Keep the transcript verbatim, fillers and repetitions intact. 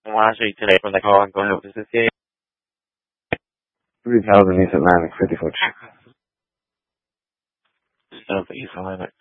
Lastly, today from the call, I'm going to visit the three thousand East Atlantic, fifty-foot. of East Atlantic.